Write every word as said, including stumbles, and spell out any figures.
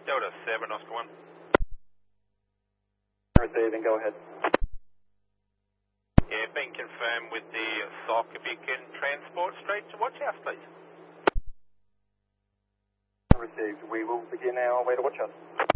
Delta seven, Oscar one. Receiving, go ahead. Yeah, being confirmed with the S O C. If you can transport straight to watch house, please. Received. We will begin our way to watch house.